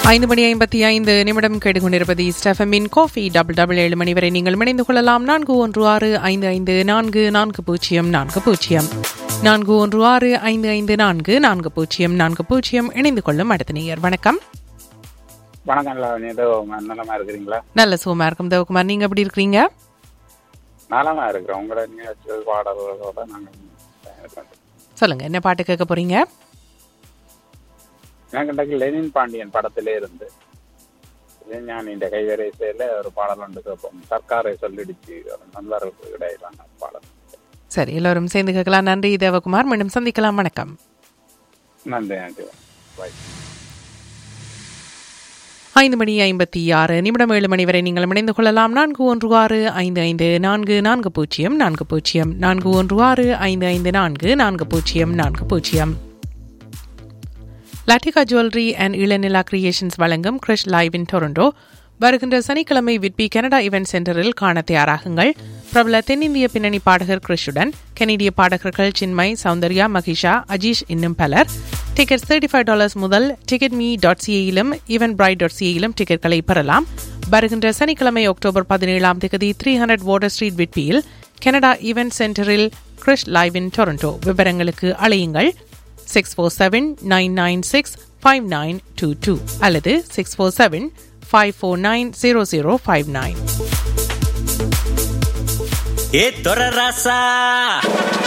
5:55 கேட்டுக்கொண்டிருப்பது ஸ்டெஃபமின் coffee double 7 மணி வரை நீங்கள் இணைந்து கொள்ளலாம். 4165544040 4165544040 இணைந்து கொள்ளும் அடுத்த நேயர். வணக்கம். வணக்கம். நலமா இருக்கிறீங்களா? நல்ல சுகமா இருக்கும் தேவகுமார், நீங்க எப்படி இருக்கிறீங்க? நலமா இருக்கிறோம். உங்களோட நிகழ்ச்சிகள் பாடல்களோட நாங்கள் சொல்லுங்க, என்ன பாட்டு கேட்க போறீங்க? எனக்கு லெனின் பாண்டியன் படத்திலே இருந்து ஞானின் கைவரிசையில ஒரு பாடல் ஒன்று கேட்போம். சர்க்காரை சொல்லிடுச்சு நண்பர்களுக்கு இடையிலான பாடல். சரி, எல்லோரும் சேர்ந்து கேட்கலாம். நன்றி தேவகுமார், மீண்டும் சந்திக்கலாம். வணக்கம். நன்றி நன்றி. 5:56 7 மணி வரை நீங்கள் இணைந்து கொள்ளலாம். 4165544040 4165544040. லாட்டிகா ஜுவல்லரி அண்ட் இளநிலா கிரியேஷன்ஸ் வழங்கும் கிரிஷ் லைவ் இன் டொரண்டோ வருகின்ற சனிக்கிழமை விட்பி கனடா இவென்ட் சென்டரில் காண தயாராகுங்கள். பிரபல தென்னிந்திய பின்னணி பாடகர் கிரிஷுடன் கனேடிய பாடகர்கள் சின்மய், சௌந்தர்யா, மகிஷா, அஜீஷ் இன்னும் பலர். டிக்கெட் $35 முதல் ticketme.ca-இலும் eventbrite.ca-இலும் டிக்கெட்களை பெறலாம். வருகின்ற சனிக்கிழமை October 17 300 water street விட்பியில் Canada event சென்டரில் கிரிஷ் லைவ் இன் டொரண்டோ. விவரங்களுக்கு அழையுங்கள் 647-996-5922 அல்லது 647-549-0059. ஏ தொர ராசா